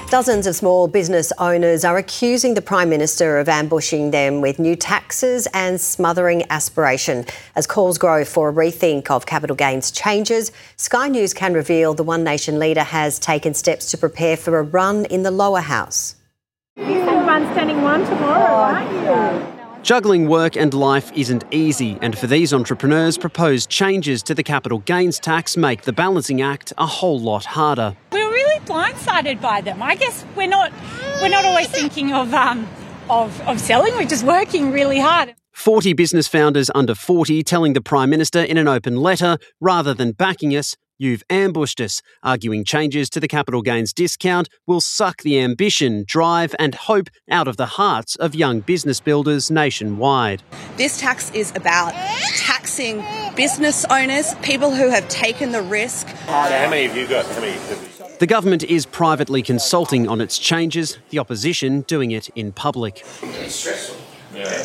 Dozens of small business owners are accusing the Prime Minister of ambushing them with new taxes and smothering aspiration. As calls grow for a rethink of capital gains changes, Sky News can reveal the One Nation leader has taken steps to prepare for a run in the lower house. You can run standing one tomorrow, aren't you? Juggling work and life isn't easy, and for these entrepreneurs, proposed changes to the capital gains tax make the balancing act a whole lot harder. We were really blindsided by them. I guess we're not always thinking of selling. We're just working really hard. 40 business founders under 40 telling the Prime Minister in an open letter, rather than backing us, you've ambushed us, arguing changes to the capital gains discount will suck the ambition, drive and hope out of the hearts of young business builders nationwide. This tax is about taxing business owners, people who have taken the risk. How many have you got? The government is privately consulting on its changes, the opposition doing it in public. It's stressful. Yeah.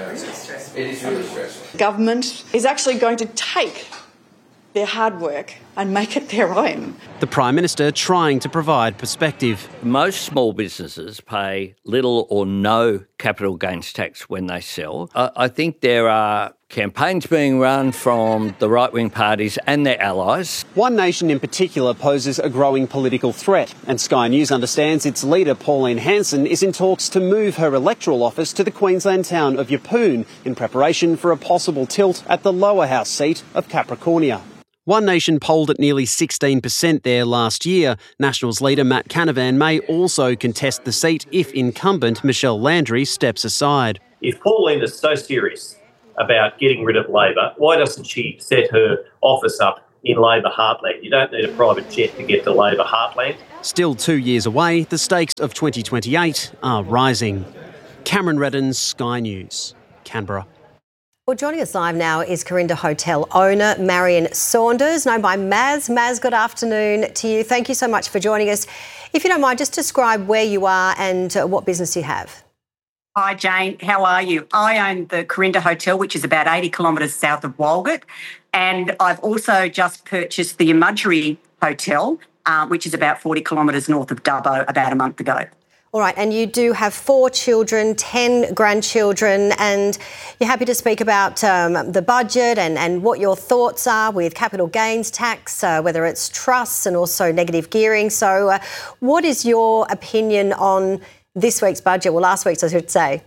It is really stressful. Government is actually going to take their hard work and make it their own. The Prime Minister trying to provide perspective. Most small businesses pay little or no capital gains tax when they sell. I think there are campaigns being run from the right-wing parties and their allies. One Nation in particular poses a growing political threat, and Sky News understands its leader, Pauline Hanson, is in talks to move her electoral office to the Queensland town of Yeppoon in preparation for a possible tilt at the lower house seat of Capricornia. One Nation polled at nearly 16% there last year. Nationals leader Matt Canavan may also contest the seat if incumbent Michelle Landry steps aside. If Pauline is so serious about getting rid of Labor, why doesn't she set her office up in Labor heartland? You don't need a private jet to get to Labor heartland. Still 2 years away, the stakes of 2028 are rising. Cameron Redden, Sky News, Canberra. Well, joining us live now is Corinda Hotel owner Marion Saunders, known by Maz. Maz, good afternoon to you. Thank you so much for joining us. If you don't mind, just describe where you are and what business you have. Hi, Jane. How are you? I own the Corinda Hotel, which is about 80 kilometres south of Walgett. And I've also just purchased the Imudgery Hotel, which is about 40 kilometres north of Dubbo, about a month ago. All right, and you do have 4 children, 10 grandchildren, and you're happy to speak about the budget and what your thoughts are with capital gains tax, whether it's trusts and also negative gearing. So what is your opinion on this week's budget, well, last week's I should say?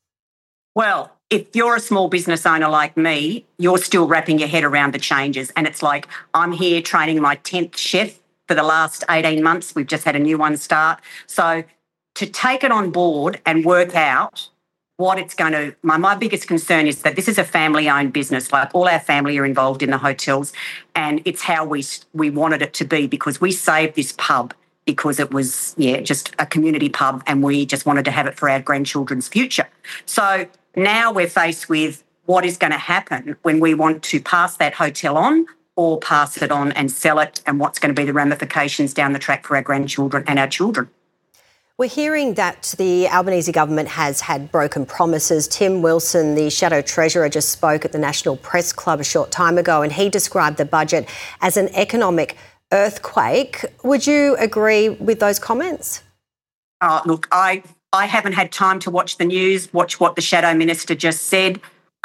Well, if you're a small business owner like me, you're still wrapping your head around the changes. And it's like I'm here training my 10th chef for the last 18 months. We've just had a new one start. So to take it on board and work out what it's going to... My biggest concern is that this is a family-owned business. Like, all our family are involved in the hotels, and it's how we wanted it to be, because we saved this pub because it was, just a community pub, and we just wanted to have it for our grandchildren's future. So now we're faced with what is going to happen when we want to pass that hotel on or pass it on and sell it, and what's going to be the ramifications down the track for our grandchildren and our children. We're hearing that the Albanese government has had broken promises. Tim Wilson, the Shadow Treasurer, just spoke at the National Press Club a short time ago, and he described the budget as an economic earthquake. Would you agree with those comments? Look, I haven't had time to watch the news, watch what the Shadow Minister just said.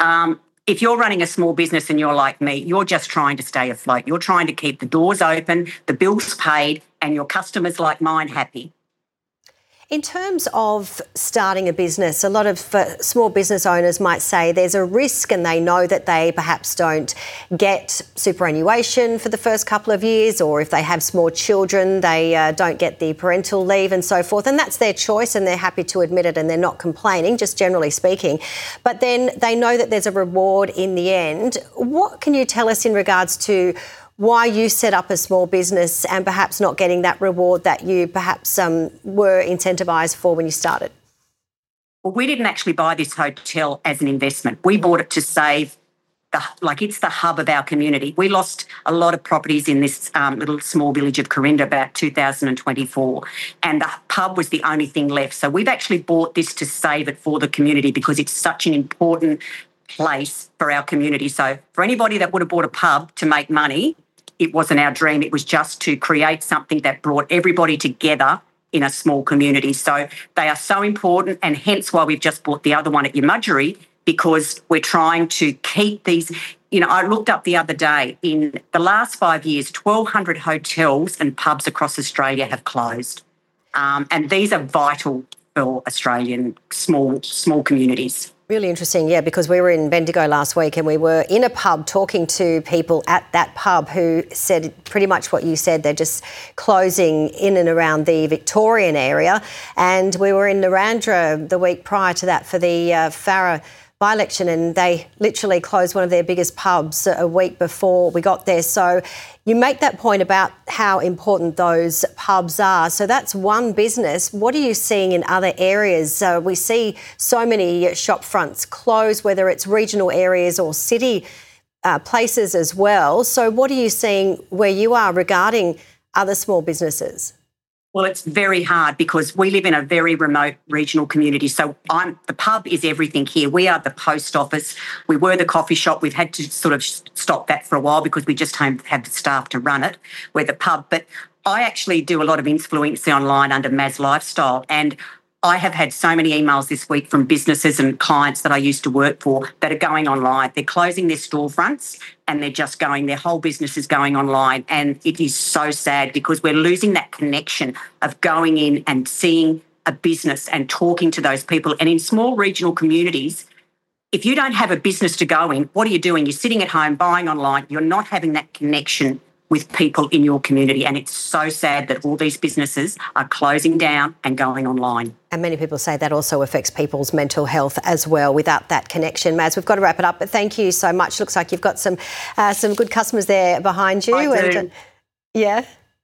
If you're running a small business and you're like me, you're just trying to stay afloat. You're trying to keep the doors open, the bills paid, and your customers like mine happy. In terms of starting a business, a lot of small business owners might say there's a risk, and they know that they perhaps don't get superannuation for the first couple of years, or if they have small children, they don't get the parental leave and so forth. And that's their choice, and they're happy to admit it, and they're not complaining, just generally speaking. But then they know that there's a reward in the end. What can you tell us in regards to why you set up a small business and perhaps not getting that reward that you perhaps were incentivised for when you started? Well, we didn't actually buy this hotel as an investment. We bought it to save, it's the hub of our community. We lost a lot of properties in this little small village of Corinda about 2024, and the pub was the only thing left. So we've actually bought this to save it for the community, because it's such an important place for our community. So for anybody that would have bought a pub to make money, it wasn't our dream. It was just to create something that brought everybody together in a small community. So they are so important, and hence why we've just bought the other one at Yamudgeri, because we're trying to keep these. I looked up the other day, in the last 5 years, 1,200 hotels and pubs across Australia have closed. And these are vital for Australian small communities. Really interesting, yeah, because we were in Bendigo last week and we were in a pub talking to people at that pub who said pretty much what you said. They're just closing in and around the Victorian area. And we were in Narrandera the week prior to that for the Farah by-election, and they literally closed one of their biggest pubs a week before we got there. So you make that point about how important those pubs are. So that's one business. What are you seeing in other areas? We see so many shop fronts close, whether it's regional areas or city places as well. So what are you seeing where you are regarding other small businesses? Well, it's very hard because we live in a very remote regional community. So the pub is everything here. We are the post office. We were the coffee shop. We've had to sort of stop that for a while because we just don't have the staff to run it. We're the pub. But I actually do a lot of influencing online under Maz Lifestyle, and I have had so many emails this week from businesses and clients that I used to work for that are going online. They're closing their storefronts and they're just their whole business is going online. And it is so sad because we're losing that connection of going in and seeing a business and talking to those people. And in small regional communities, if you don't have a business to go in, what are you doing? You're sitting at home buying online. You're not having that connection with people in your community. And it's so sad that all these businesses are closing down and going online. And many people say that also affects people's mental health as well without that connection. Maz, we've got to wrap it up, but thank you so much. Looks like you've got some good customers there behind you. I do. And, yeah?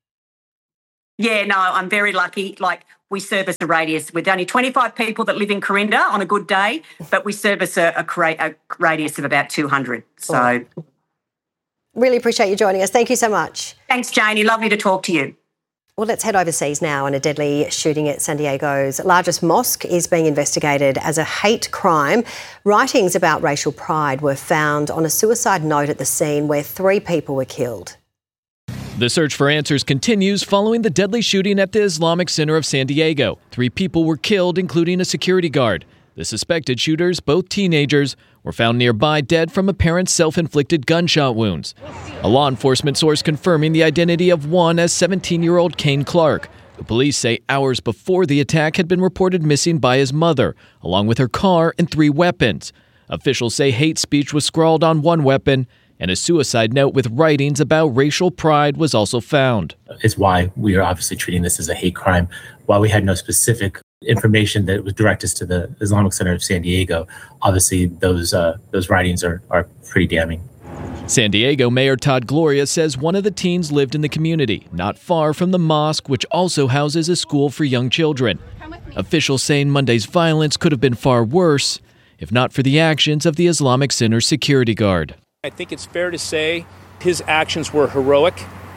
Yeah, no, I'm very lucky. Like, we service a radius with only 25 people that live in Corinda on a good day, but we service a radius of about 200. So... Really appreciate you joining us. Thank you so much. Thanks, Janie. Lovely to talk to you. Well, let's head overseas now. And a deadly shooting at San Diego's largest mosque is being investigated as a hate crime. Writings about racial pride were found on a suicide note at the scene where 3 people were killed. The search for answers continues following the deadly shooting at the Islamic Center of San Diego. 3 people were killed, including a security guard. The suspected shooters, both teenagers, were found nearby dead from apparent self-inflicted gunshot wounds. A law enforcement source confirming the identity of one as 17-year-old Kane Clark, who police say hours before the attack had been reported missing by his mother, along with her car and 3 weapons. Officials say hate speech was scrawled on one weapon, and a suicide note with writings about racial pride was also found. Is why we are obviously treating this as a hate crime. While we had no specific information that would direct us to the Islamic Center of San Diego, obviously those writings are pretty damning. San Diego Mayor Todd Gloria says one of the teens lived in the community, not far from the mosque, which also houses a school for young children. Officials saying Monday's violence could have been far worse, if not for the actions of the Islamic Center's security guard. I think it's fair to say his actions were heroic,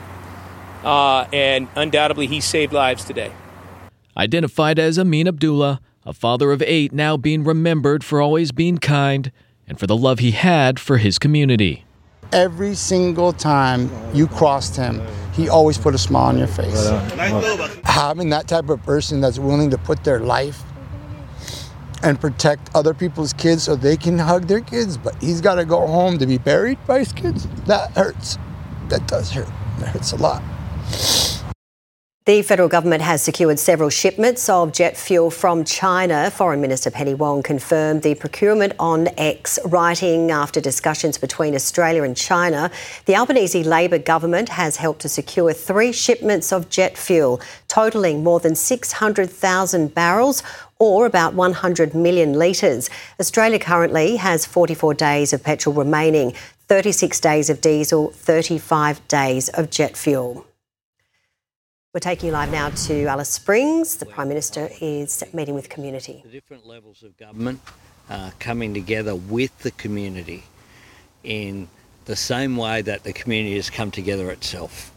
and undoubtedly he saved lives today. Identified as Amin Abdullah, a father of 8 now being remembered for always being kind and for the love he had for his community. Every single time you crossed him, he always put a smile on your face. Having that type of person that's willing to put their life and protect other people's kids so they can hug their kids, but he's got to go home to be buried by his kids, that hurts. That does hurt. That hurts a lot. The federal government has secured several shipments of jet fuel from China. Foreign Minister Penny Wong confirmed the procurement on X, writing after discussions between Australia and China. The Albanese Labor government has helped to secure 3 shipments of jet fuel, totalling more than 600,000 barrels or about 100 million litres. Australia currently has 44 days of petrol remaining, 36 days of diesel, 35 days of jet fuel. We're taking you live now to Alice Springs. The Prime Minister is meeting with community. The different levels of government coming together with the community in the same way that the community has come together itself.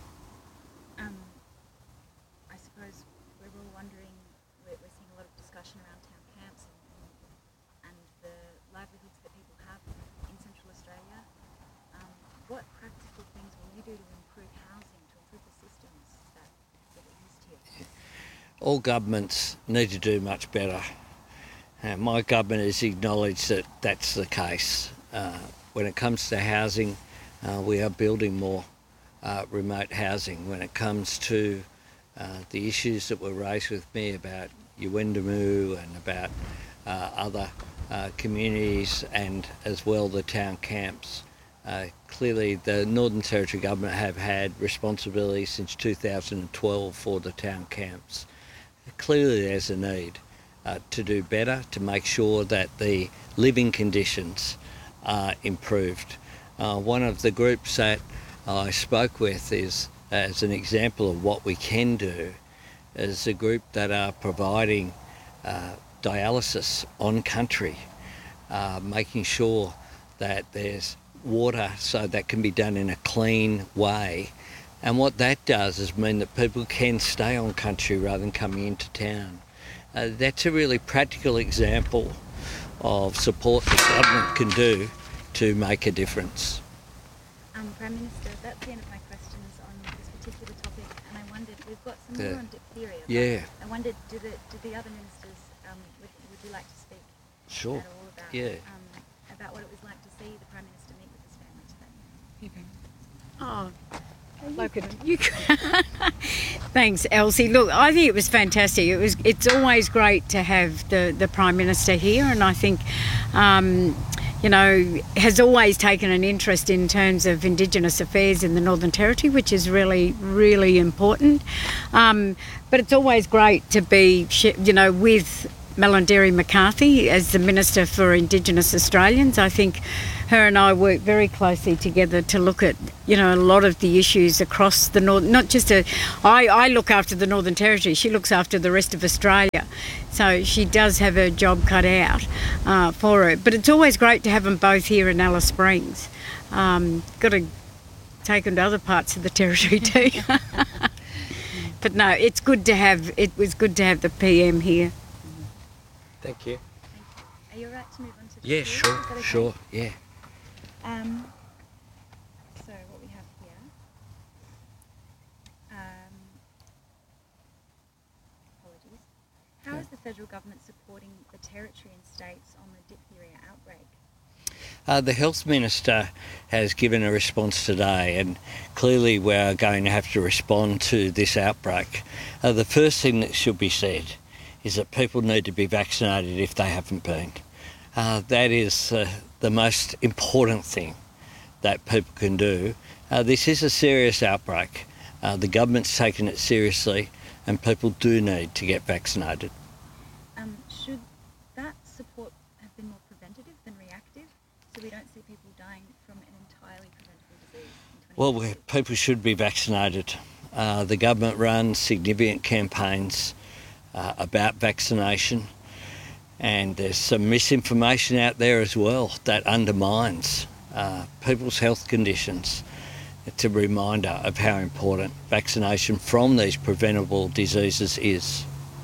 I suppose we're all wondering, we're seeing a lot of discussion around town camps and the livelihoods that people have in Central Australia. What practical things will you do to improve housing, to improve the systems that are used here? all governments need to do much better. My government has acknowledged that that's the case. When it comes to housing, we are building more remote housing. When it comes to the issues that were raised with me about Yuendamu and about other communities and as well the town camps, clearly the Northern Territory Government have had responsibility since 2012 for the town camps. Clearly there's a need to do better, to make sure that the living conditions are improved. One of the groups that I spoke with is, as an example of what we can do, is a group that are providing dialysis on country, making sure that there's water so that can be done in a clean way. And what that does is mean that people can stay on country rather than coming into town. That's a really practical example of support the government can do to make a difference. Prime Minister, that's the end of my questions on this particular topic, and I wondered, we've got some more on diphtheria. Yeah. I wondered, do the other ministers, would you like to speak Sure. at all about, Yeah. about what it was like to see the Prime Minister meet with his family today? Oh, you thanks, Elsie. Look, I think it was fantastic. It's always great to have the Prime Minister here, and I think has always taken an interest in terms of Indigenous affairs in the Northern Territory, which is really, really important. But it's always great to be, with Melanderi McCarthy as the Minister for Indigenous Australians. I think her and I work very closely together to look at, a lot of the issues across the north. Not just I look after the Northern Territory. She looks after the rest of Australia. So she does have her job cut out for her. But it's always great to have them both here in Alice Springs. Got to take them to other parts of the Territory too. But no, it was good to have the PM here. Thank you. Are you all right to move on to the Yeah, field? sure, Is that okay? sure, yeah. So what we have here, apologies. How is the federal government supporting the Territory and states on the diphtheria outbreak? The Health Minister has given a response today, and clearly we're going to have to respond to this outbreak. The first thing that should be said is that people need to be vaccinated if they haven't been. That is the most important thing that people can do. This is a serious outbreak. The government's taken it seriously, and people do need to get vaccinated. Should that support have been more preventative than reactive, so we don't see people dying from an entirely preventable disease in 2022? Well, people should be vaccinated. The government runs significant campaigns about vaccination, and there's some misinformation out there as well that undermines people's health conditions. It's a reminder of how important vaccination from these preventable diseases is.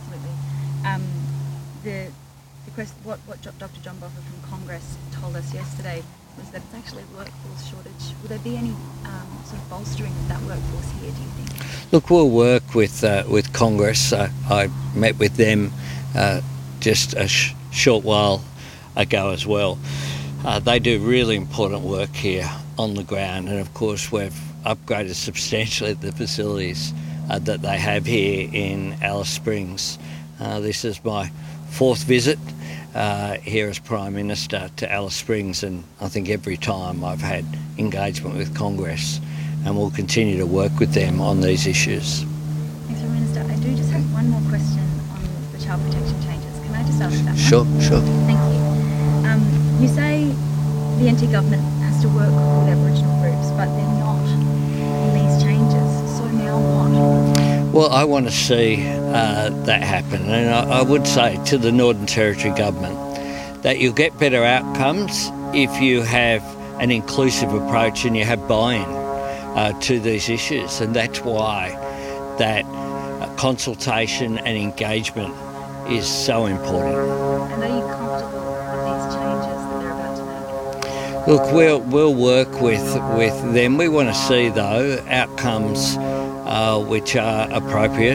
Absolutely. What Dr. John Boffa from Congress told us yesterday was that it's actually a workforce shortage. Will there be any sort of bolstering of that workforce here, do you think? Look, we'll work with Congress. I met with them just a short while ago as well. They do really important work here on the ground, and of course we've upgraded substantially the facilities that they have here in Alice Springs. This is my fourth visit here as Prime Minister to Alice Springs, and I think every time I've had engagement with Congress, and we'll continue to work with them on these issues. Thanks, Prime Minister. I do just have one more question on the child protection changes. Can I just ask that one? Sure. Thank you. You say the NT government has to work with Aboriginal groups, but they're not in these changes. So now what? Well, I want to see that happen, and I would say to the Northern Territory Government that you'll get better outcomes if you have an inclusive approach and you have buy-in to these issues, and that's why that consultation and engagement is so important. And are you comfortable with these changes that they're about to make? Look, we'll work with them. We want to see, though, outcomes which are appropriate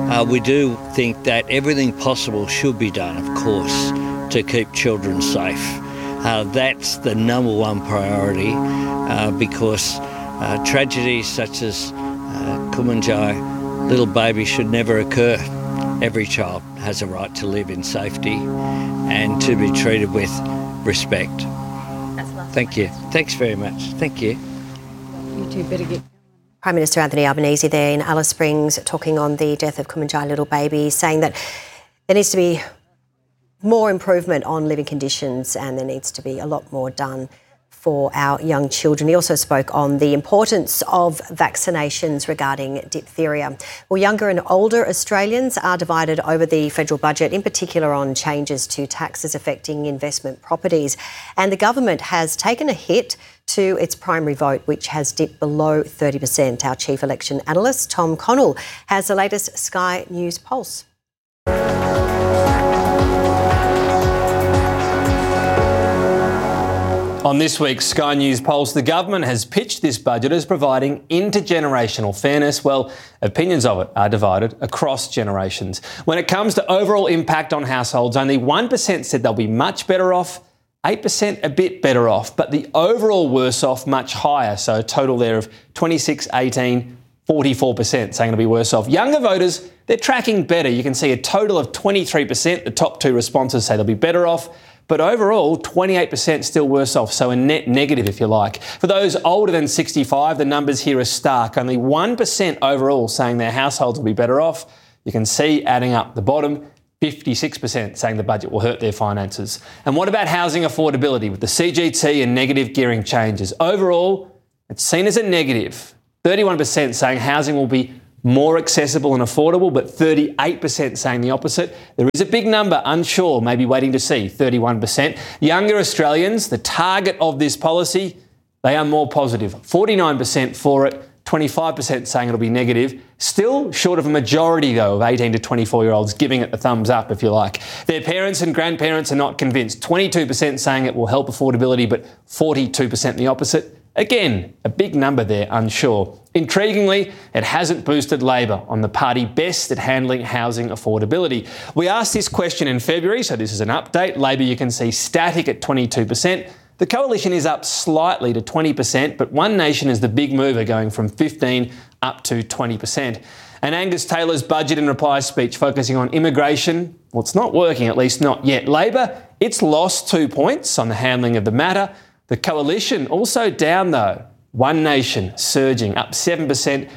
We do think that everything possible should be done, of course, to keep children safe. That's the number one priority because tragedies such as Kumanjai little baby should never occur. Every child has a right to live in safety and to be treated with respect. Thank you. Thanks very much. Thank you. You two better get... Prime Minister Anthony Albanese there in Alice Springs talking on the death of Kumanjai little baby, saying that there needs to be more improvement on living conditions and there needs to be a lot more done for our young children. He also spoke on the importance of vaccinations regarding diphtheria. Well, younger and older Australians are divided over the federal budget, in particular on changes to taxes affecting investment properties. And the government has taken a hit to its primary vote, which has dipped below 30%. Our chief election analyst, Tom Connell, has the latest Sky News Pulse. On this week's Sky News Pulse, the government has pitched this budget as providing intergenerational fairness. Well, opinions of it are divided across generations. When it comes to overall impact on households, only 1% said they'll be much better off, 8% a bit better off, but the overall worse off much higher. So a total there of 26, 18, 44% saying it'll be worse off. Younger voters, they're tracking better. You can see a total of 23%. The top two responses say they'll be better off. But overall, 28% still worse off, so a net negative if you like. For those older than 65, the numbers here are stark. Only 1% overall saying their households will be better off. You can see adding up the bottom, 56% saying the budget will hurt their finances. And what about housing affordability with the CGT and negative gearing changes? Overall, it's seen as a negative. 31% saying housing will be more accessible and affordable, but 38% saying the opposite. There is a big number unsure, maybe waiting to see, 31%. Younger Australians, the target of this policy, they are more positive. 49% for it, 25% saying it'll be negative. Still short of a majority, though, of 18 to 24-year-olds giving it the thumbs up, if you like. Their parents and grandparents are not convinced. 22% saying it will help affordability, but 42% the opposite. Again, a big number there, unsure. Intriguingly, it hasn't boosted Labor on the party best at handling housing affordability. We asked this question in February, so this is an update. Labor, you can see, static at 22%. The Coalition is up slightly to 20%, but One Nation is the big mover, going from 15 up to 20%. And Angus Taylor's budget and reply speech focusing on immigration, well, it's not working, at least not yet. Labor, it's lost 2 points on the handling of the matter. The Coalition also down though. One Nation surging up 7%,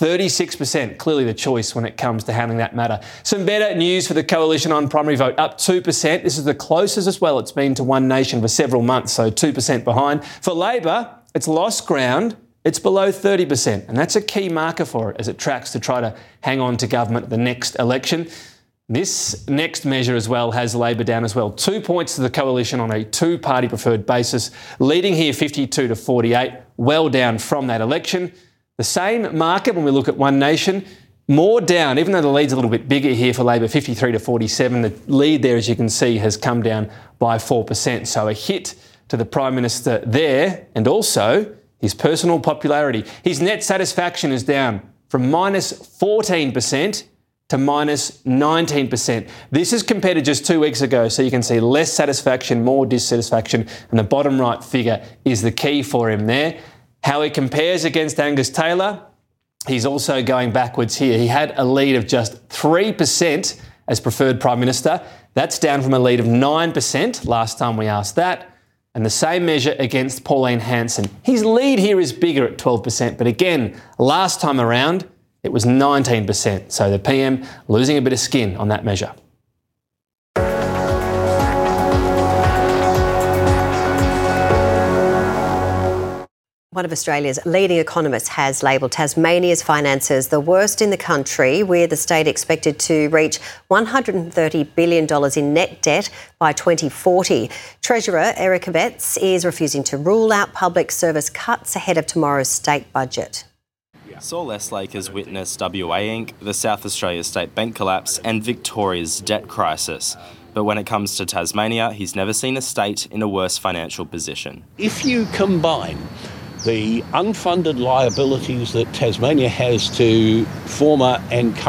36% clearly the choice when it comes to handling that matter. Some better news for the Coalition on primary vote, up 2%. This is the closest as well it's been to One Nation for several months, so 2% behind. For Labor, it's lost ground. It's below 30%, and that's a key marker for it as it tracks to try to hang on to government at the next election. This next measure as well has Labor down as well. 2 points to the Coalition on a two-party preferred basis, leading here 52 to 48, well down from that election. The same market when we look at One Nation, more down, even though the lead's a little bit bigger here for Labor, 53 to 47. The lead there, as you can see, has come down by 4%. So a hit to the Prime Minister there, and also his personal popularity. His net satisfaction is down from minus 14% to minus 19%. This is compared to just 2 weeks ago, so you can see less satisfaction, more dissatisfaction, and the bottom right figure is the key for him there. How he compares against Angus Taylor, he's also going backwards here. He had a lead of just 3% as preferred Prime Minister. That's down from a lead of 9% last time we asked that. And the same measure against Pauline Hanson. His lead here is bigger at 12%, but again, last time around, it was 19%. So the PM losing a bit of skin on that measure. One of Australia's leading economists has labelled Tasmania's finances the worst in the country, with the state expected to reach $130 billion in net debt by 2040. Treasurer Eric Abetz is refusing to rule out public service cuts ahead of tomorrow's state budget. Saul Estlake has witnessed WA Inc., the South Australia State Bank collapse and Victoria's debt crisis. But when it comes to Tasmania, he's never seen a state in a worse financial position. If you combine the unfunded liabilities that Tasmania has to former and current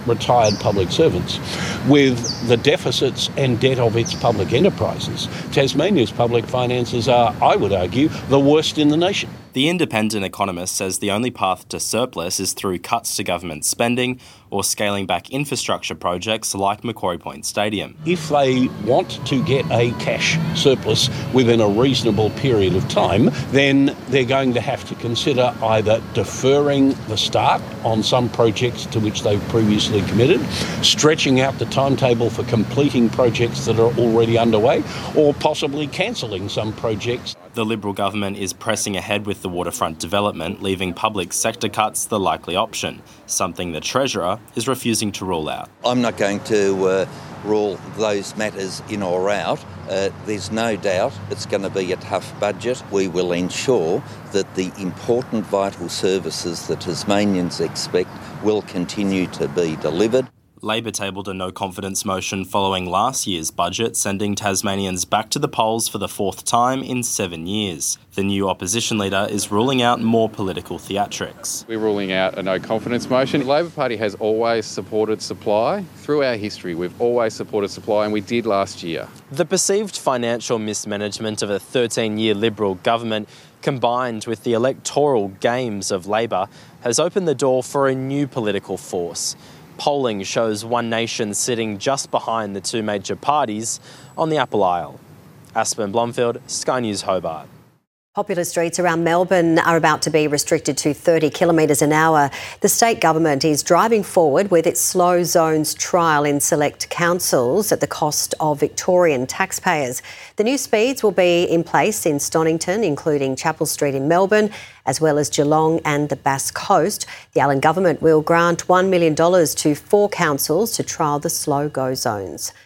retired public servants with the deficits and debt of its public enterprises. Tasmania's public finances are, I would argue, the worst in the nation. The Independent economist says the only path to surplus is through cuts to government spending or scaling back infrastructure projects like Macquarie Point Stadium. If they want to get a cash surplus within a reasonable period of time, then they're going to have to consider either deferring the start on some projects to which they've previously committed, stretching out the timetable for completing projects that are already underway, or possibly cancelling some projects. The Liberal government is pressing ahead with the waterfront development, leaving public sector cuts the likely option, something the Treasurer is refusing to rule out. I'm not going to rule those matters in or out. There's no doubt it's going to be a tough budget. We will ensure that the important vital services that Tasmanians expect will continue to be delivered. Labor tabled a no-confidence motion following last year's budget, sending Tasmanians back to the polls for the fourth time in 7 years. The new opposition leader is ruling out more political theatrics. We're ruling out a no-confidence motion. The Labor Party has always supported supply. Through our history, we've always supported supply, and we did last year. The perceived financial mismanagement of a 13-year Liberal government, combined with the electoral games of Labor, has opened the door for a new political force. Polling shows One Nation sitting just behind the two major parties on the Apple Isle. Aspen Blomfield, Sky News Hobart. Popular streets around Melbourne are about to be restricted to 30 kilometres an hour. The state government is driving forward with its slow zones trial in select councils at the cost of Victorian taxpayers. The new speeds will be in place in Stonington, including Chapel Street in Melbourne, as well as Geelong and the Bass Coast. The Allen government will grant $1 million to 4 councils to trial the slow go zones.